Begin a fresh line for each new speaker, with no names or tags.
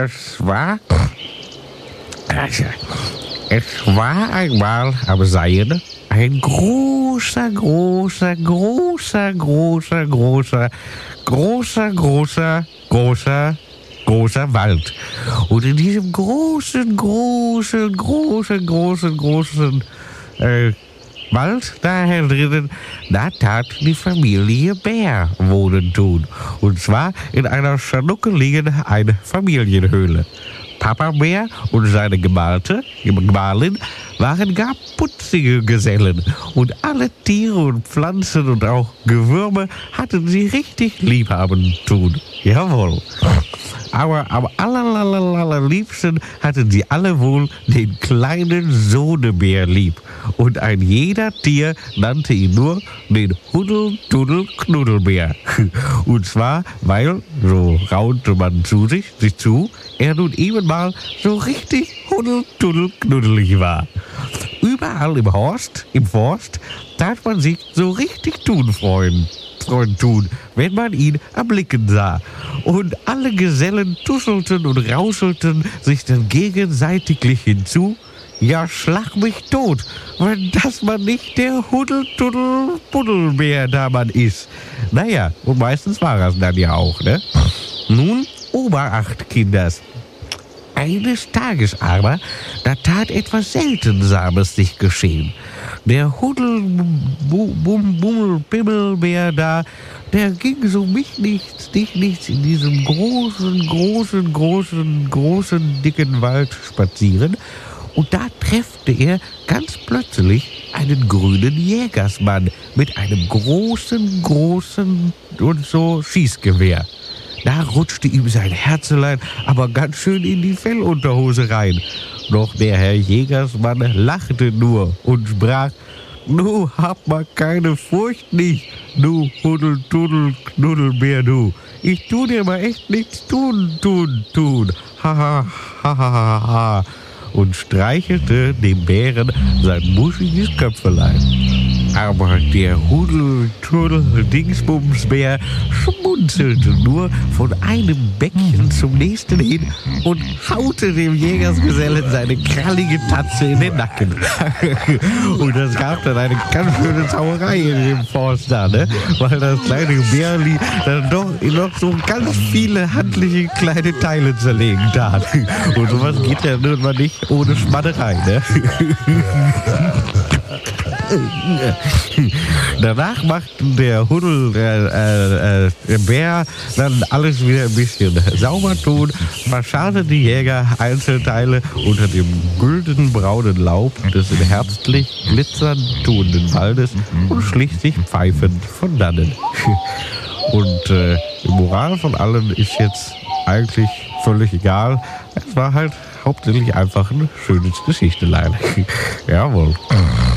Es war einmal am Seine ein großer Wald. Und in diesem großen Wald, da drinnen, da tat die Familie Bär wohnen tun. Und zwar in einer schnuckeligen Einfamilienhöhle. Papa Bär und seine Gemahlin waren gar putzige Gesellen. Und alle Tiere und Pflanzen und auch Gewürme hatten sie richtig lieb haben tun. Jawohl. Aber am allerliebsten hatten sie alle wohl den kleinen Sohnebär lieb. Und ein jeder Tier nannte ihn nur den Huddel-Duddel-Knuddelbär. Und zwar, weil, so raunte man sich zu, er nun eben mal so richtig huddel-duddel-knuddelig war. Überall im Forst tat man sich so richtig freuen tun, wenn man ihn erblicken sah. Und alle Gesellen tuschelten und rauschelten sich dann gegenseitig hinzu. Ja, schlag mich tot, wenn das man nicht der Huddel-Duddel-Buddelbär da man ist. Naja, und meistens war es dann ja auch, ne? Nun, Oberacht, Kinders. Eines Tages aber, da tat etwas Seltsames sich geschehen. Der Huddel-Bummel-Bimmelbär da, der ging so mich nichts in diesem großen, dicken Wald spazieren. Und da treffte er ganz plötzlich einen grünen Jägersmann mit einem großen und so Schießgewehr. Da rutschte ihm sein Herzelein aber ganz schön in die Fellunterhose rein. Doch der Herr Jägersmann lachte nur und sprach: Nu, hab mal keine Furcht nicht, du Huddel-Duddel-Knuddelbär, du. Ich tu dir mal echt nichts tun. Ha. Und streichelte dem Bären sein buschiges Köpfelein. Aber der Huddel-Tuddel-Dingsbumsbär schmunzelte nur von einem Bäckchen zum nächsten hin und haute dem Jägersgesellen seine krallige Tatze in den Nacken. Und das gab dann eine ganz schöne Sauerei in dem Forst da, ne? Weil das kleine Bärli dann doch noch so ganz viele handliche kleine Teile zerlegen tat. Und sowas geht ja nun mal nicht ohne Schmatterei, ne? Danach machten der Bär dann alles wieder ein bisschen sauber tun, verscharrte die Jäger Einzelteile unter dem güldenbraunen Laub des in herbstlich glitzern tuenden Waldes und schlich sich pfeifend von dannen. Und die Moral von allem ist jetzt eigentlich völlig egal. Es war halt hauptsächlich einfach ein schönes Geschichtelein. Jawohl.